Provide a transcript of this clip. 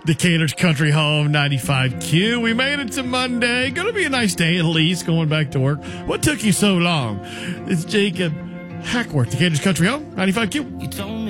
Decatur's Country Home 95Q. We made it to Monday. Going to be a nice day at least going back to work. What took you so long? It's Jacob Hackworth, Decatur's Country Home 95Q.